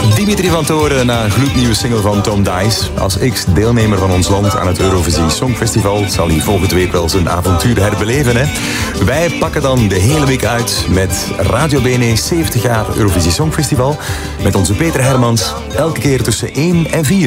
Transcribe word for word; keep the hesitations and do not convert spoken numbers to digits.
Dimitri van Toren na een gloednieuwe single van Tom Dice. Als ex-deelnemer van ons land aan het Eurovisie Songfestival zal hij volgende week wel zijn avontuur herbeleven. Hè? Wij pakken dan de hele week uit met Radio B N E zeventig jaar Eurovisie Songfestival. Met onze Peter Hermans, elke keer tussen één en vier.